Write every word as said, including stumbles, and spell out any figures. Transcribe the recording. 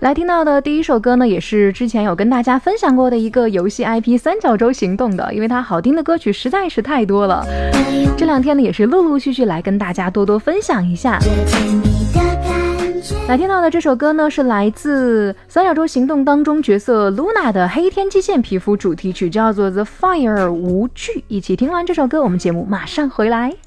来听到的第一首歌呢，也是之前有跟大家分享过的一个游戏 I P 三角洲行动的，因为它好听的歌曲实在是太多了，这两天呢也是陆陆续续来跟大家多多分享一下。来听到的这首歌呢，是来自三角洲行动当中角色 Luna 的黑天际线皮肤主题曲，叫做 The Fire 无惧。一起听完这首歌，我们节目马上回来。